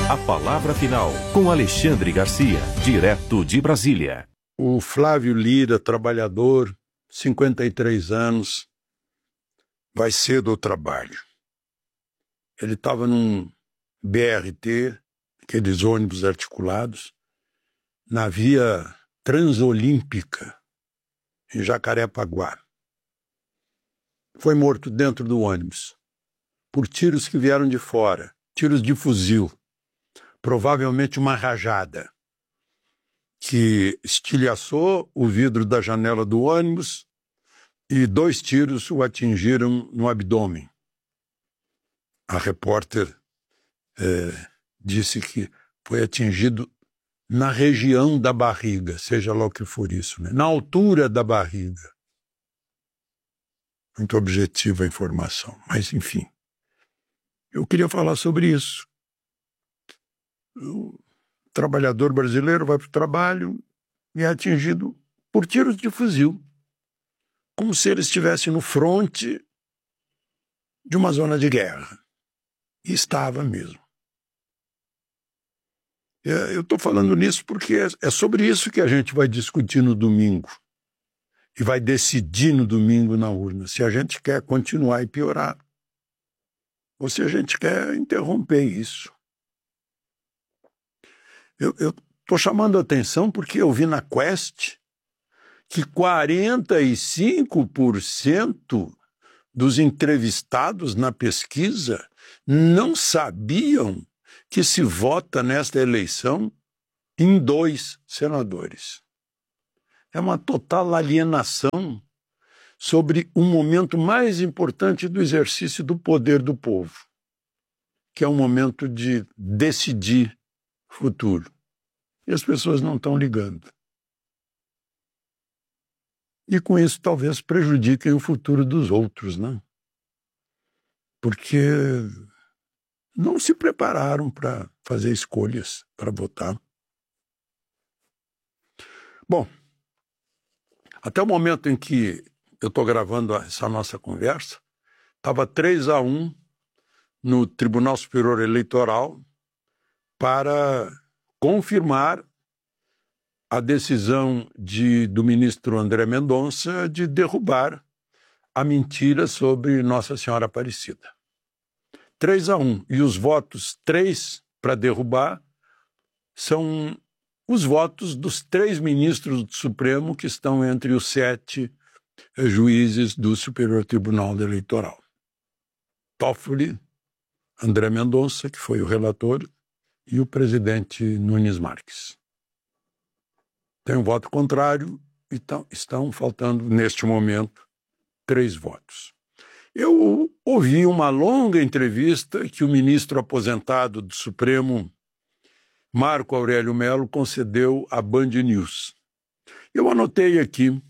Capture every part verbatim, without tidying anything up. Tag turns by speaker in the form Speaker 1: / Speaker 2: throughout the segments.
Speaker 1: A palavra final, com Alexandre Garcia, direto de Brasília.
Speaker 2: O Flávio Lira, trabalhador, cinquenta e três anos, vai cedo ao trabalho. Ele estava num B R T, aqueles ônibus articulados, na via Transolímpica, em Jacarepaguá. Foi morto dentro do ônibus, por tiros que vieram de fora, tiros de fuzil, provavelmente uma rajada, que estilhaçou o vidro da janela do ônibus e dois tiros o atingiram no abdômen. A repórter é, disse que foi atingido na região da barriga, seja lá o que for isso, né? Na altura da barriga. Muito objetiva a informação, mas enfim. Eu queria falar sobre isso. O trabalhador brasileiro vai para o trabalho e é atingido por tiros de fuzil, como se ele estivesse no fronte de uma zona de guerra. E estava mesmo. Eu estou falando nisso porque é sobre isso que a gente vai discutir no domingo e vai decidir no domingo na urna, se a gente quer continuar e piorar ou se a gente quer interromper isso. Eu estou chamando a atenção porque eu vi na Quest que quarenta e cinco por cento dos entrevistados na pesquisa não sabiam que se vota nesta eleição em dois senadores. É uma total alienação sobre o momento mais importante do exercício do poder do povo, que é o momento de decidir futuro. E as pessoas não estão ligando. E com isso talvez prejudiquem o futuro dos outros, né? Porque não se prepararam para fazer escolhas, para votar. Bom, até o momento em que eu estou gravando essa nossa conversa, estava três a um no Tribunal Superior Eleitoral para confirmar a decisão de, do ministro André Mendonça de derrubar a mentira sobre Nossa Senhora Aparecida. três a um. E os votos três para derrubar são os votos dos três ministros do Supremo que estão entre os sete juízes do Superior Tribunal Eleitoral. Toffoli, André Mendonça, que foi o relator, e o presidente Nunes Marques. Tem um voto contrário e estão, estão faltando, neste momento, três votos. Eu ouvi uma longa entrevista que o ministro aposentado do Supremo, Marco Aurélio Mello, concedeu à Band News. Eu anotei aqui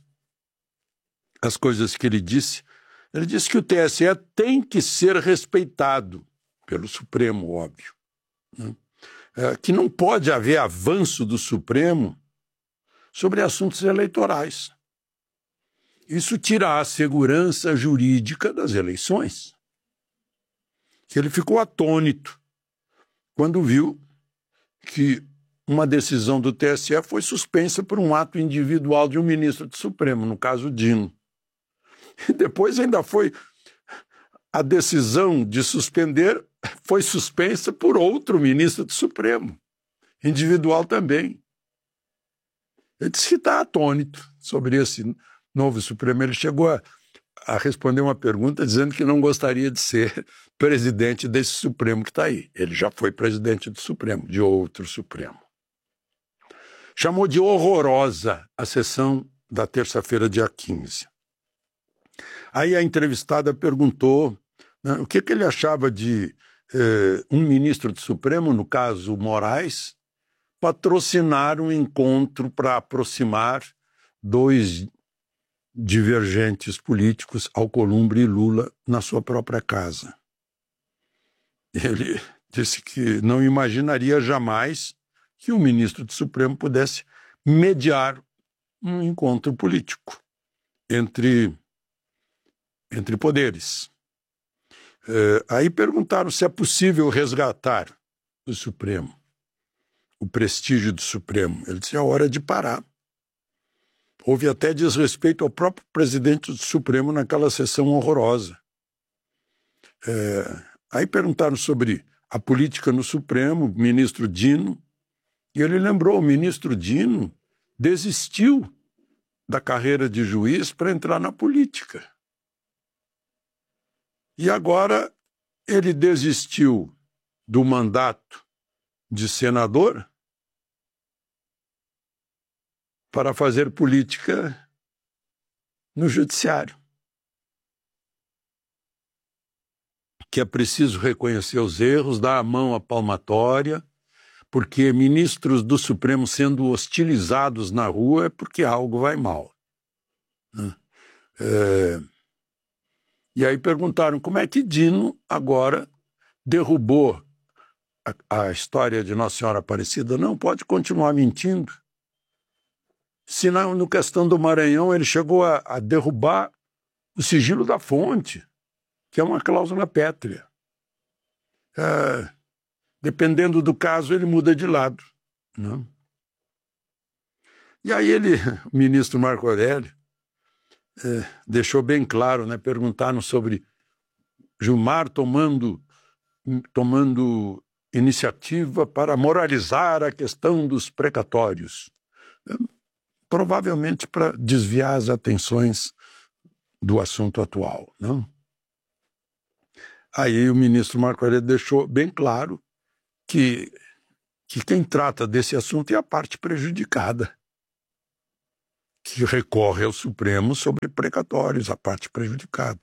Speaker 2: as coisas que ele disse. Ele disse que o T S E tem que ser respeitado pelo Supremo, óbvio, né? É, que não pode haver avanço do Supremo sobre assuntos eleitorais. Isso tira a segurança jurídica das eleições. Que ele ficou atônito quando viu que uma decisão do T S E foi suspensa por um ato individual de um ministro do Supremo, no caso Dino. E depois ainda foi a decisão de suspender foi suspensa por outro ministro do Supremo, individual também. Ele disse que está atônito sobre esse novo Supremo. Ele chegou a, a responder uma pergunta dizendo que não gostaria de ser presidente desse Supremo que está aí. Ele já foi presidente do Supremo, de outro Supremo. Chamou de horrorosa a sessão da terça-feira, dia quinze. Aí a entrevistada perguntou, né, o que, que ele achava de eh, um ministro do Supremo, no caso Moraes, patrocinar um encontro para aproximar dois divergentes políticos, Alcolumbre e Lula, na sua própria casa. Ele disse que não imaginaria jamais que o ministro do Supremo pudesse mediar um encontro político entre, entre poderes. É, aí perguntaram se é possível resgatar do Supremo, o prestígio do Supremo. Ele disse, é hora de parar. Houve até desrespeito ao próprio presidente do Supremo naquela sessão horrorosa. É, aí perguntaram sobre a política no Supremo, o ministro Dino, e ele lembrou, o ministro Dino desistiu da carreira de juiz para entrar na política. E agora ele desistiu do mandato de senador para fazer política no judiciário. Que é preciso reconhecer os erros, dar a mão à palmatória, porque ministros do Supremo sendo hostilizados na rua é porque algo vai mal. É... E aí perguntaram como é que Dino agora derrubou a, a história de Nossa Senhora Aparecida. Não, pode continuar mentindo. Se na no questão do Maranhão ele chegou a, a derrubar o sigilo da fonte, que é uma cláusula pétrea. É, dependendo do caso, ele muda de lado. Não? E aí ele, o ministro Marco Aurélio, é, deixou bem claro, né, perguntaram sobre Gilmar tomando, tomando iniciativa para moralizar a questão dos precatórios. É, provavelmente para desviar as atenções do assunto atual. Não? Aí o ministro Marco Aurélio deixou bem claro que, que quem trata desse assunto é a parte prejudicada, que recorre ao Supremo sobre precatórios, a parte prejudicada.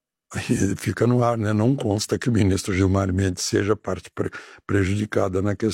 Speaker 2: Aí fica no ar, né? Não consta que o ministro Gilmar Mendes seja parte pre- prejudicada na questão.